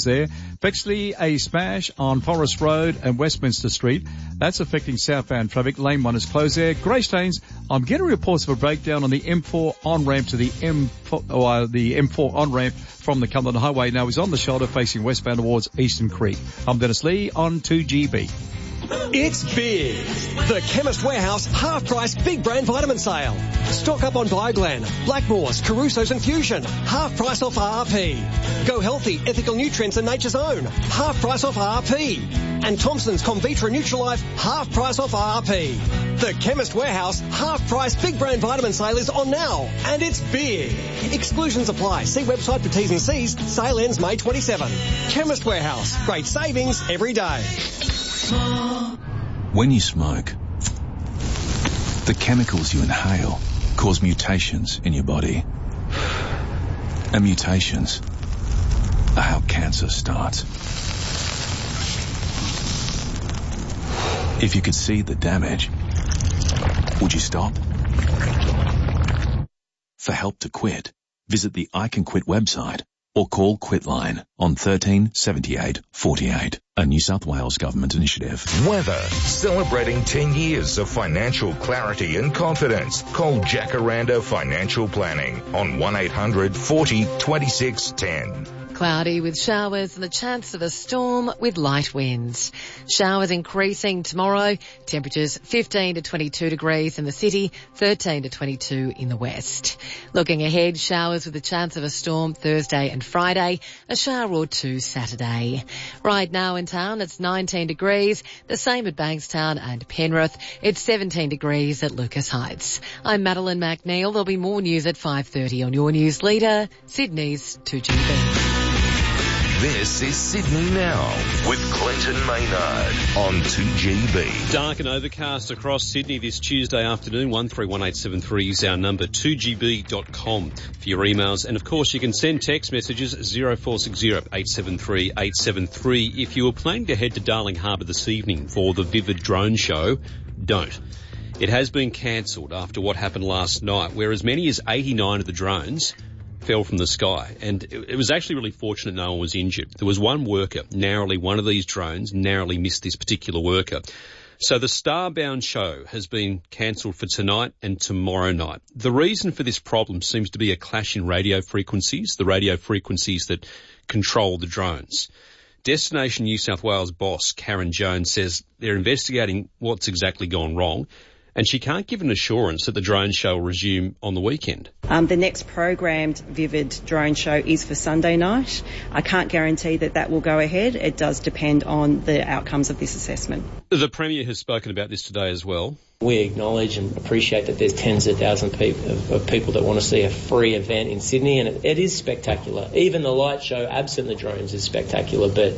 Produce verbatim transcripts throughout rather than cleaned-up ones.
there. Bexley, a smash on Forest Road and Westminster Street. That's affecting southbound traffic. Lane one is closed there. Greystanes, I'm getting reports of a breakdown on the M four on-ramp to the M four, uh, the M four on-ramp from the Cumberland Highway. Now is on the shoulder facing westbound towards Eastern Creek. I'm Dennis Lee on two G B. It's big. The Chemist Warehouse half-price big brand vitamin sale. Stock up on Bioglan, Blackmores, Caruso's and Fusion. Half price off R R P. Go Healthy, Ethical Nutrients and Nature's Own. Half price off R R P. And Thompson's Convitra Nutrilife, half price off R R P. The Chemist Warehouse half-price big brand vitamin sale is on now. And it's big. Exclusions apply. See website for T's and C's. Sale ends May twenty-seventh. Chemist Warehouse. Great savings every day. When you smoke, the chemicals you inhale cause mutations in your body. And mutations are how cancer starts. If you could see the damage, would you stop? For help to quit, visit the I Can Quit website or call Quitline on thirteen seventy-eight forty-eight, a New South Wales government initiative. Weather, celebrating ten years of financial clarity and confidence. Call Jacaranda Financial Planning on one eight hundred forty twenty-six ten. Cloudy with showers and the chance of a storm with light winds. Showers increasing tomorrow. Temperatures fifteen to twenty-two degrees in the city, thirteen to twenty-two in the west. Looking ahead, showers with a chance of a storm Thursday and Friday, a shower or two Saturday. Right now in town, it's nineteen degrees, the same at Bankstown and Penrith. It's seventeen degrees at Lucas Heights. I'm Madeline McNeil. There'll be more news at five thirty on your news leader, Sydney's two G B. This is Sydney Now with Clinton Maynard on two G B. Dark and overcast across Sydney this Tuesday afternoon. one three one eight seven three is our number, two g b dot com for your emails. And of course you can send text messages zero four six zero eight seven three eight seven three. If you were planning to head to Darling Harbour this evening for the Vivid Drone Show, don't. It has been cancelled after what happened last night, where as many as eighty-nine of the drones fell from the sky, and it, it was actually really fortunate no one was injured. There was one worker, narrowly, one of these drones narrowly missed this particular worker. So the Starbound show has been cancelled for tonight and tomorrow night. The reason for this problem seems to be a clash in radio frequencies, the radio frequencies that control the drones. Destination New South Wales boss Karen Jones says they're investigating what's exactly gone wrong, and she can't give an assurance that the drone show will resume on the weekend. Um, the next programmed Vivid drone show is for Sunday night. I can't guarantee that that will go ahead. It does depend on the outcomes of this assessment. The Premier has spoken about this today as well. We acknowledge and appreciate that there's tens of thousands of people, of, of people that want to see a free event in Sydney, and it, it is spectacular. Even the light show, absent the drones, is spectacular, but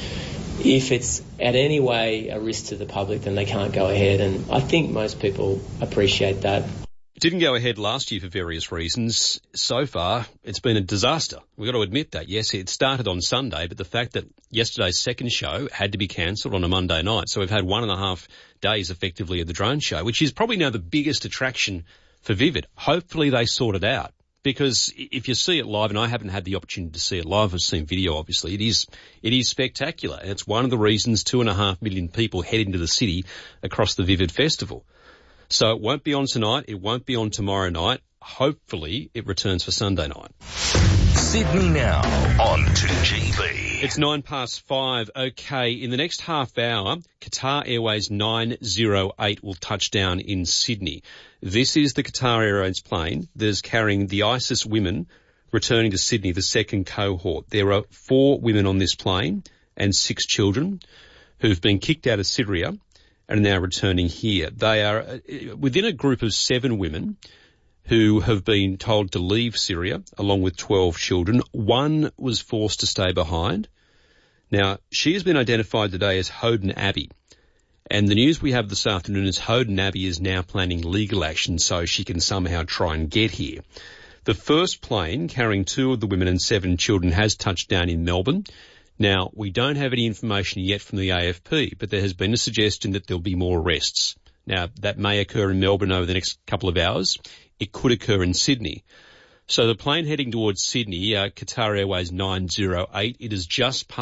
if it's at any way a risk to the public, then they can't go ahead, and I think most people appreciate that. It didn't go ahead last year for various reasons. So far, it's been a disaster. We've got to admit that. Yes, it started on Sunday, but the fact that yesterday's second show had to be cancelled on a Monday night, so we've had one and a half days effectively of the drone show, which is probably now the biggest attraction for Vivid. Hopefully they sort it out. Because if you see it live, and I haven't had the opportunity to see it live, I've seen video, obviously, it is it is spectacular. And it's one of the reasons two and a half million people head into the city across the Vivid Festival. So it won't be on tonight. It won't be on tomorrow night. Hopefully it returns for Sunday night. Sydney Now on two G B. It's nine past five. Okay, in the next half hour, Qatar Airways nine oh eight will touch down in Sydney. This is the Qatar Airways plane that is carrying the ISIS women returning to Sydney, the second cohort. There are four women on this plane and six children who've been kicked out of Syria and are now returning here. They are within a group of seven women who have been told to leave Syria, along with twelve children. One was forced to stay behind. Now, she has been identified today as Hoden Abbey. And the news we have this afternoon is Hoden Abbey is now planning legal action so she can somehow try and get here. The first plane, carrying two of the women and seven children, has touched down in Melbourne. Now, we don't have any information yet from the A F P, but there has been a suggestion that there'll be more arrests. Now, that may occur in Melbourne over the next couple of hours. It could occur in Sydney. So the plane heading towards Sydney, uh, Qatar Airways nine oh eight, it is just past